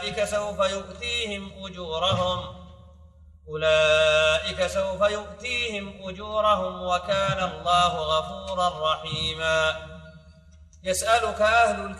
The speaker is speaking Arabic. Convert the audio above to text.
أولئك سوف يؤتيهم أجورهم وكان الله غفورا رحيما. يسألك أهل